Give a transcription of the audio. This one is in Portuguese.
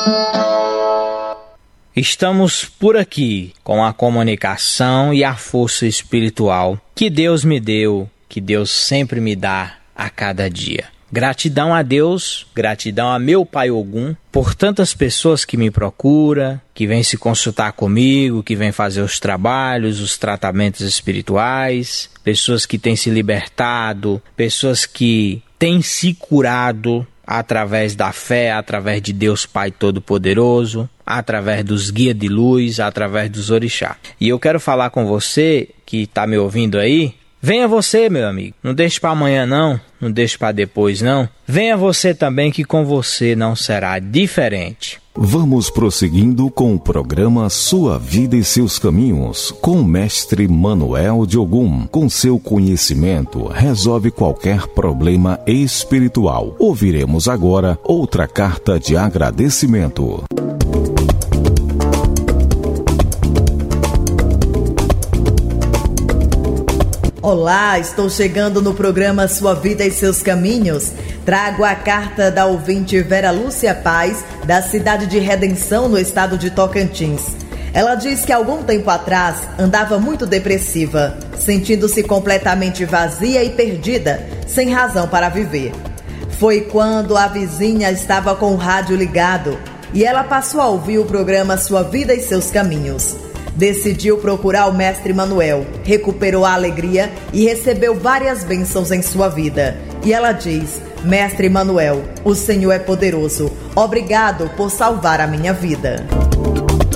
Estamos por aqui com a comunicação e a força espiritual que Deus me deu, que Deus sempre me dá a cada dia. Gratidão a Deus, gratidão a meu Pai Ogum, por tantas pessoas que me procuram, que vêm se consultar comigo, que vêm fazer os trabalhos, os tratamentos espirituais, pessoas que têm se libertado, pessoas que têm se curado através da fé, através de Deus Pai Todo-Poderoso, através dos guias de luz, através dos orixá. E eu quero falar com você que está me ouvindo aí. Venha você, meu amigo, não deixe para amanhã não deixe para depois não. Venha você também, que com você não será diferente. Vamos prosseguindo com o programa Sua Vida e Seus Caminhos, com o mestre Manuel de Ogum. Com seu conhecimento, resolve qualquer problema espiritual. Ouviremos agora outra carta de agradecimento. Olá, estou chegando no programa Sua Vida e Seus Caminhos. Trago a carta da ouvinte Vera Lúcia Paz, da cidade de Redenção, no estado de Tocantins. Ela diz que algum tempo atrás andava muito depressiva, sentindo-se completamente vazia e perdida, sem razão para viver. Foi quando a vizinha estava com o rádio ligado e ela passou a ouvir o programa Sua Vida e Seus Caminhos. Decidiu procurar o mestre Manuel, recuperou a alegria e recebeu várias bênçãos em sua vida. E ela diz: Mestre Manuel, o Senhor é poderoso. Obrigado por salvar a minha vida.